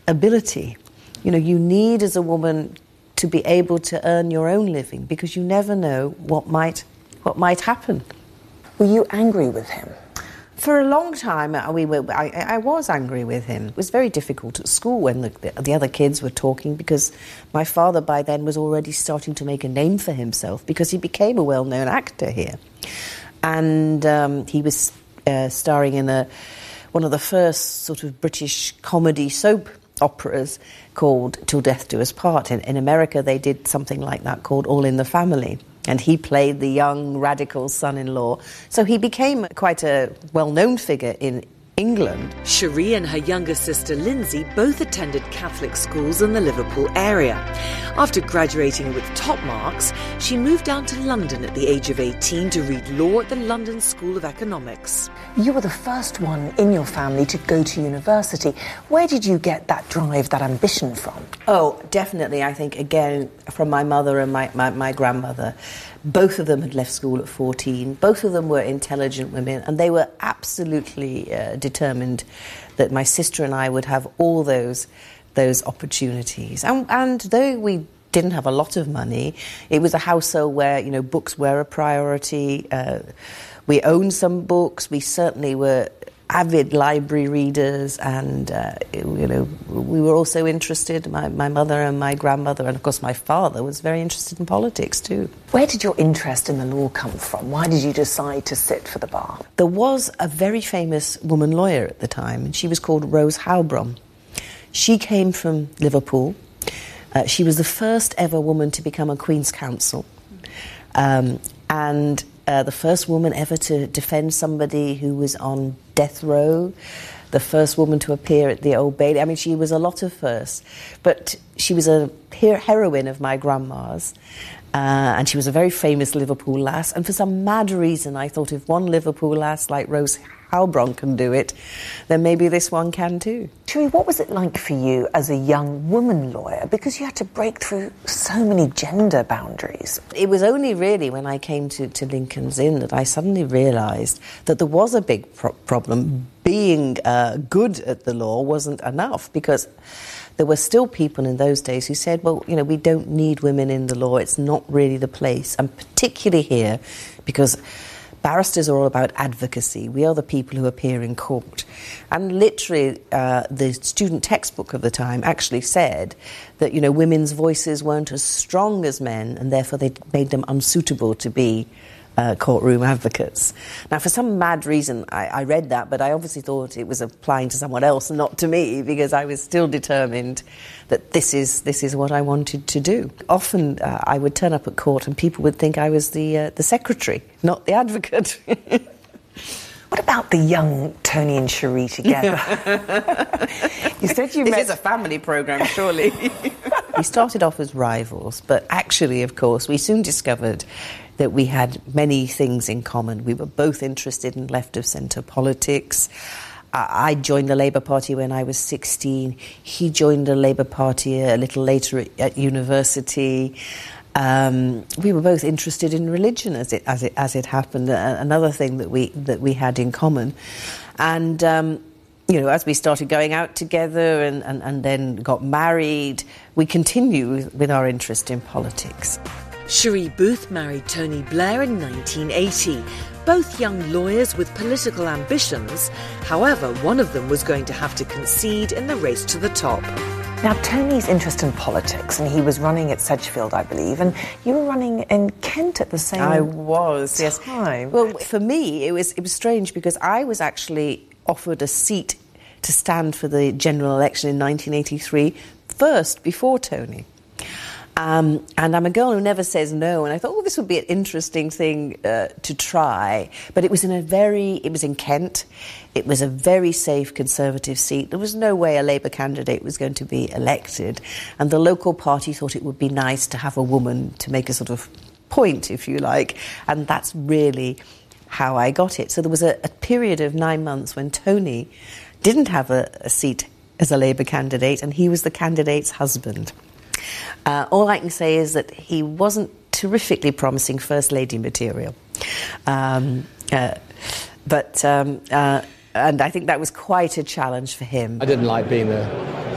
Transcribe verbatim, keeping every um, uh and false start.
ability. You know, you need as a woman to be able to earn your own living because you never know what might what might happen. Were you angry with him? For a long time, we were, I, I was angry with him. It was very difficult at school when the, the other kids were talking because my father by then was already starting to make a name for himself because he became a well-known actor here. And um, he was uh, starring in a, one of the first sort of British comedy soap operas called Till Death Do Us Part. In, in America, they did something like that called All in the Family. And he played the young, radical son-in-law. So he became quite a well-known figure in England. Cherie and her younger sister Lindsay both attended Catholic schools in the Liverpool area. After graduating with top marks, she moved down to London at the age of eighteen to read law at the London School of Economics. You were the first one in your family to go to university. Where did you get that drive, that ambition from? Oh, definitely, I think, again, from my mother and my, my, my grandmother. Both of them had left school at fourteen. Both of them were intelligent women, and they were absolutely uh, determined that my sister and I would have all those those opportunities. And, and though we didn't have a lot of money, it was a household where, you know, books were a priority. Uh, we owned some books. We certainly were avid library readers, and uh, you know, we were also interested, my, my mother and my grandmother, and of course my father was very interested in politics too. Where did your interest in the law come from? Why did you decide to sit for the bar? There was a very famous woman lawyer at the time, and she was called Rose Halbrom. She came from Liverpool. Uh, she was the first ever woman to become a Queen's Counsel, um, and Uh, the first woman ever to defend somebody who was on death row, the first woman to appear at the Old Bailey. I mean, she was a lot of firsts. But she was a her- heroine of my grandma's, uh, and she was a very famous Liverpool lass. And for some mad reason, I thought if one Liverpool lass like Rose Halbrom can do it, then maybe this one can too. Cherie, what was it like for you as a young woman lawyer? Because you had to break through so many gender boundaries. It was only really when I came to, to Lincoln's Inn that I suddenly realised that there was a big pro- problem. Being uh, good at the law wasn't enough, because there were still people in those days who said, well, you know, we don't need women in the law. It's not really the place. And particularly here, because barristers are all about advocacy. We are the people who appear in court. And literally, uh, the student textbook of the time actually said that, you know, women's voices weren't as strong as men, and therefore they made them unsuitable to be uh, courtroom advocates. Now, for some mad reason, I, I read that, but I obviously thought it was applying to someone else, not to me, because I was still determined that this is this is what I wanted to do. Often uh, I would turn up at court and people would think I was the uh, the secretary, not the advocate. What about the young Tony and Cherie together? You said you this met... is a family programme, surely. We started off as rivals, but actually, of course, we soon discovered that we had many things in common. We were both interested in left-of-centre politics. Uh, I joined the Labour Party when I was sixteen. He joined the Labour Party a little later at, at university. Um, we were both interested in religion, as it as it as it happened. Uh, another thing that we that we had in common, and um, you know, as we started going out together and, and, and then got married, we continued with, with our interest in politics. Cherie Booth married Tony Blair in nineteen eighty. Both young lawyers with political ambitions. However, one of them was going to have to concede in the race to the top. Now, Tony's interest in politics, and he was running at Sedgefield, I believe, and you were running in Kent at the same time. I was, yes. Well, for me, it was it was strange because I was actually offered a seat to stand for the general election in nineteen eighty-three first, before Tony. Um, and I'm a girl who never says no, and I thought, oh, this would be an interesting thing uh, to try. But it was in a very, it was in Kent. It was a very safe Conservative seat. There was no way a Labour candidate was going to be elected. And the local party thought it would be nice to have a woman to make a sort of point, if you like. And that's really how I got it. So there was a, a period of nine months when Tony didn't have a, a seat as a Labour candidate, and he was the candidate's husband. Uh, all I can say is that he wasn't terrifically promising First Lady material. Um, uh, but, um, uh, and I think that was quite a challenge for him. I didn't like being the